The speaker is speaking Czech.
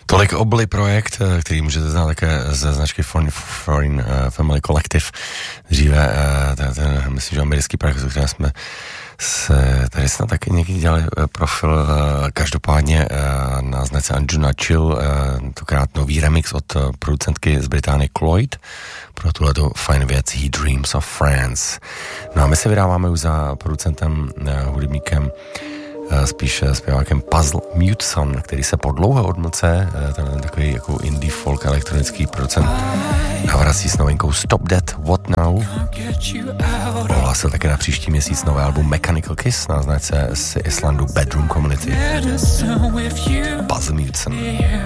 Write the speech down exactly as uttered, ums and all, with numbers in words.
Tolik Obly projekt, který můžete znát také ze značky Foreign, Foreign Family Collective. Dříve, ten, ten, myslím, že americký projekt, o kterém jsme se tady snad taky někdy dělali profil, každopádně na značce Anjuna Chill, tokrát nový remix od producentky z Británie Cloyd pro tuhleto fajn věc He Dreams of France. No a my se vydáváme už za producentem, hudebníkem, spíše zpěvákem Puzzle Mutson, který se po dlouhé odmlce, ten takový jako indie folk elektronický producent, navrací s novinkou Stop That, What Now. Ohlásil také na příští měsíc nové album Mechanical Kiss na značce z Islandu Bedroom Community. Puzzle Mutson.